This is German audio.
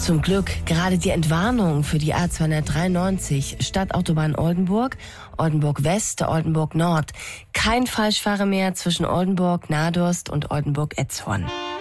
Zum Glück gerade die Entwarnung für die A293 Stadtautobahn Oldenburg, Oldenburg West, Oldenburg Nord. Kein Falschfahrer mehr zwischen Oldenburg, Nadorst und Oldenburg-Etzhorn.